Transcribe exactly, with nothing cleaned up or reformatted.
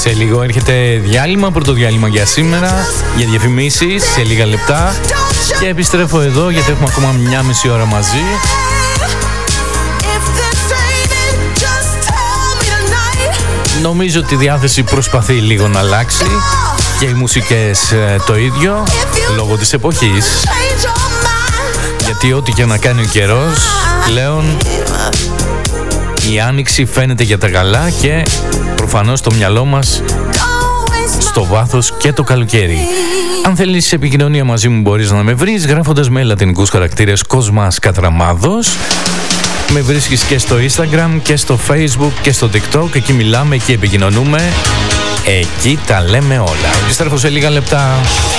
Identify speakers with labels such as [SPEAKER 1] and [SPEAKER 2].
[SPEAKER 1] Σε λίγο έρχεται διάλειμμα, πρώτο διάλειμμα για σήμερα, για διαφημίσεις, σε λίγα λεπτά. Και επιστρέφω εδώ γιατί έχουμε ακόμα μια μισή ώρα μαζί. Νομίζω ότι η διάθεση προσπαθεί λίγο να αλλάξει και οι μουσικές ε, το ίδιο, λόγω της εποχής. Γιατί ό,τι και να κάνει ο καιρός, πλέον η άνοιξη φαίνεται για τα καλά και προφανώς στο μυαλό μας στο βάθος και το καλοκαίρι. Αν θέλεις επικοινωνία μαζί μου μπορείς να με βρεις γράφοντας με λατινικούς χαρακτήρες Κοσμάς Κατραμάδος. Με βρίσκεις και στο Instagram και στο Facebook και στο TikTok. Εκεί μιλάμε, εκεί επικοινωνούμε, εκεί τα λέμε όλα. Επιστρέφω σε λίγα λεπτά.